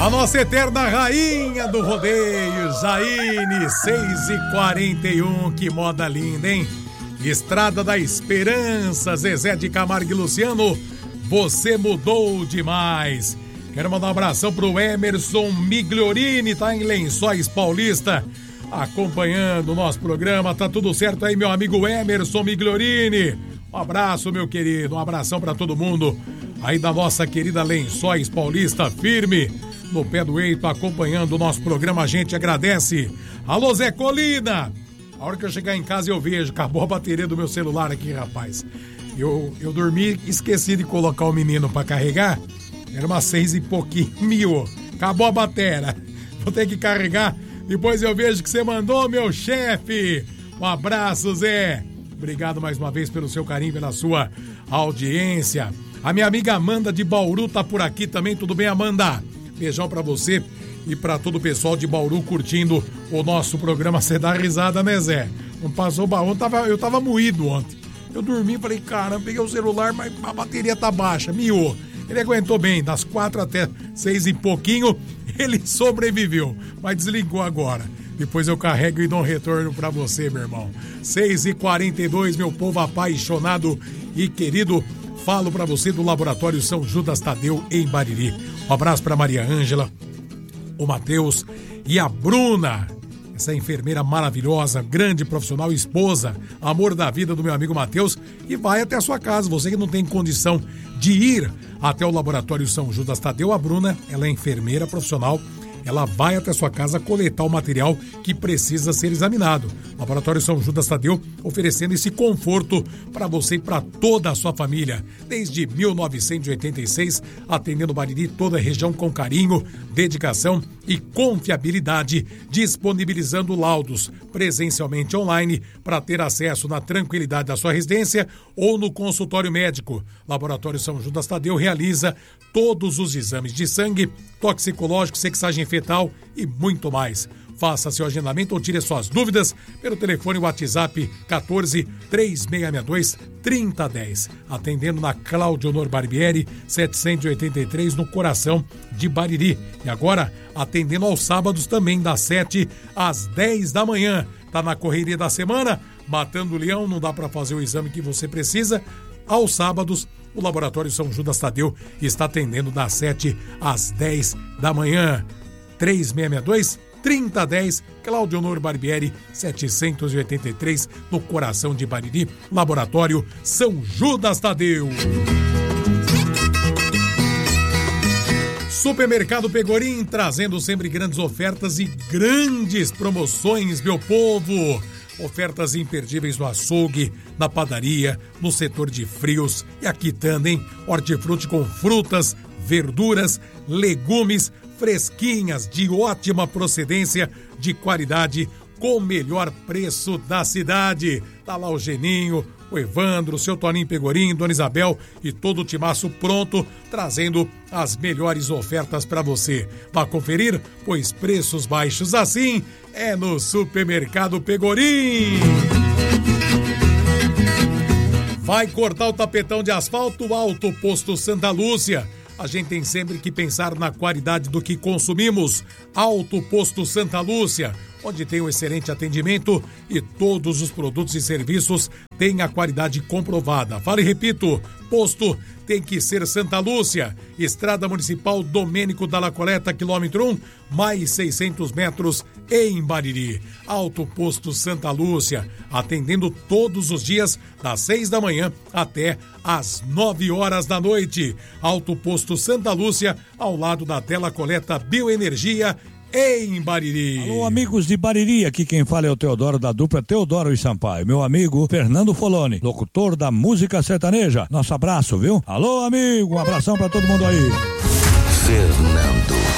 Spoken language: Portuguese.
A nossa eterna rainha do rodeio, Jaine, 6h41, que moda linda, hein? Estrada da Esperança, Zezé de Camargo e Luciano, você mudou demais. Quero mandar um abração pro Emerson Migliorini, tá em Lençóis Paulista, acompanhando o nosso programa. Tá tudo certo aí, meu amigo Emerson Migliorini? Um abraço, meu querido, um abração pra todo mundo aí da nossa querida Lençóis Paulista, firme no pé do eito, acompanhando o nosso programa. A gente agradece. Alô, Zé Colina! A hora que eu chegar em casa eu vejo, acabou a bateria do meu celular aqui, rapaz. Eu dormi, esqueci de colocar o menino pra carregar. Era umas 6 e pouquinho. Acabou a bateria. Vou ter que carregar. Depois eu vejo que você mandou, meu chefe. Um abraço, Zé. Obrigado mais uma vez pelo seu carinho, pela sua audiência. A minha amiga Amanda de Bauru tá por aqui também. Tudo bem, Amanda? Beijão pra você e pra todo o pessoal de Bauru curtindo o nosso programa. Você dá risada, né, Zé? Não passou baú, eu tava moído ontem. Eu dormi, falei, caramba, peguei o celular, mas a bateria tá baixa, miou. Ele aguentou bem, das 4 até 6 e pouquinho, ele sobreviveu, mas desligou agora. Depois eu carrego e dou um retorno pra você, meu irmão. 6h42, meu povo apaixonado e querido. Falo pra você do Laboratório São Judas Tadeu, em Bariri. Um abraço pra Maria Ângela, o Matheus e a Bruna, essa enfermeira maravilhosa, grande profissional, esposa, amor da vida do meu amigo Matheus, e vai até a sua casa. Você que não tem condição de ir até o Laboratório São Judas Tadeu, a Bruna, ela é enfermeira profissional, ela vai até a sua casa coletar o material que precisa ser examinado. Laboratório São Judas Tadeu oferecendo esse conforto para você e para toda a sua família. Desde 1986, atendendo Bariri, toda a região com carinho, dedicação e confiabilidade, disponibilizando laudos presencialmente online para ter acesso na tranquilidade da sua residência ou no consultório médico. Laboratório São Judas Tadeu realiza todos os exames de sangue, toxicológico, sexagem fetal e muito mais. Faça seu agendamento ou tire suas dúvidas pelo telefone WhatsApp 14 3662 3010. Atendendo na Cláudio Honor Barbieri, 783, no coração de Bariri. E agora, atendendo aos sábados também, das 7 às 10 da manhã. Tá na correria da semana, matando o leão, não dá para fazer o exame que você precisa. Aos sábados, o Laboratório São Judas Tadeu está atendendo das 7 às 10 da manhã. 3662-3010, Cláudio Honor Barbieri, 783, no coração de Bariri, Laboratório São Judas Tadeu. Supermercado Pegorim, trazendo sempre grandes ofertas e grandes promoções, meu povo. Ofertas imperdíveis no açougue, na padaria, no setor de frios e a quitanda, hein? Hortifruti com frutas, verduras, legumes fresquinhas, de ótima procedência, de qualidade, com o melhor preço da cidade. Tá lá o Geninho, o Evandro, o seu Toninho Pegorim, Dona Isabel e todo o timaço pronto, trazendo as melhores ofertas para você. Vá conferir, pois preços baixos assim é no Supermercado Pegorim. Vai cortar o tapetão de asfalto? Alto Posto Santa Lúcia. A gente tem sempre que pensar na qualidade do que consumimos. Alto Posto Santa Lúcia, onde tem um excelente atendimento e todos os produtos e serviços têm a qualidade comprovada. Fale e repito, posto tem que ser Santa Lúcia. Estrada Municipal Domênico Dalla Coleta, quilômetro 1, mais 600 metros em Bariri. Alto Posto Santa Lúcia, atendendo todos os dias das 6 da manhã até às 9 horas da noite. Alto Posto Santa Lúcia, ao lado da Della Coleta Bioenergia, em Bariri. Alô, amigos de Bariri, aqui quem fala é o Teodoro, da dupla Teodoro e Sampaio. Meu amigo Fernando Foloni, locutor da música sertaneja. Nosso abraço, viu? Alô, amigo, um abração pra todo mundo aí. Fernando